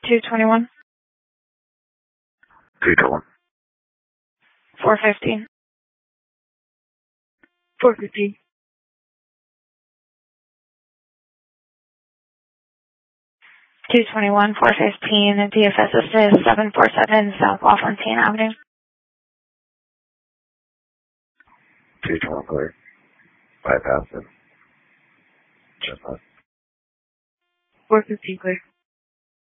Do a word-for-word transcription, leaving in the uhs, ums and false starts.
two twenty-one. two twenty-one. four fifteen. four fifteen. two twenty-one, four fifteen, D F S Assist, seven four seven South LaFontaine Avenue. two twenty-one clear. Bypass it. Just four fifteen clear.